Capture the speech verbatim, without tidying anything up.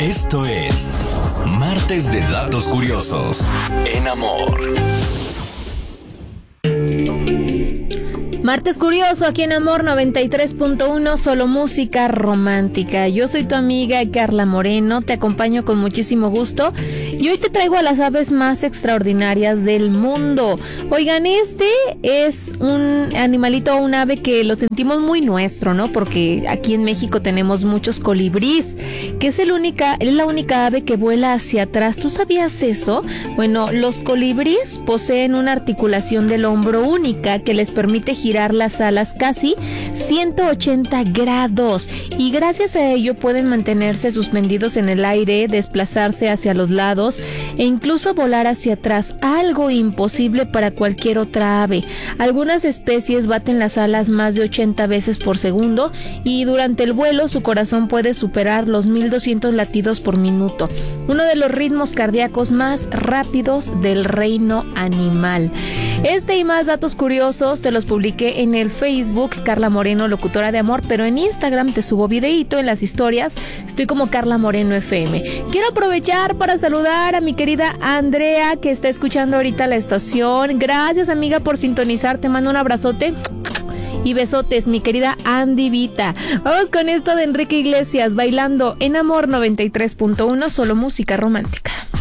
Esto es Martes de Datos Curiosos en Amor. Martes Curioso aquí en Amor noventa y tres punto uno, solo música romántica. Yo soy tu amiga Carla Moreno, te acompaño con muchísimo gusto y hoy te traigo a las aves más extraordinarias del mundo. Oigan, este es un animalito, un ave que lo sentimos muy nuestro, ¿no? Porque aquí en México tenemos muchos colibríes, que es, el única, es la única ave que vuela hacia atrás. ¿Tú sabías eso? Bueno, los colibríes poseen una articulación del hombro única que les permite girar las alas casi ciento ochenta grados y gracias a ello pueden mantenerse suspendidos en el aire, desplazarse hacia los lados e incluso volar hacia atrás, algo imposible para cualquier otra ave. Algunas especies baten las alas más de ochenta veces por segundo y durante el vuelo su corazón puede superar los mil doscientos latidos por minuto, uno de los ritmos cardíacos más rápidos del reino animal. Este y más datos curiosos te los publiqué en el Facebook Carla Moreno, locutora de amor, pero en Instagram te subo videíto en las historias, estoy como Carla Moreno F M. Quiero aprovechar para saludar a mi querida Andrea, que está escuchando ahorita la estación. Gracias, amiga, por sintonizar, te mando un abrazote y besotes, mi querida Andy Vita. Vamos con esto de Enrique Iglesias, Bailando en Amor noventa y tres punto uno, solo música romántica.